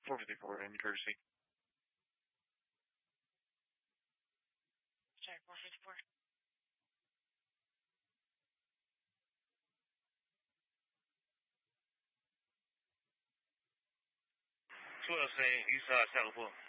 454 in Jersey. Sorry, 454. 223 East 下个坡。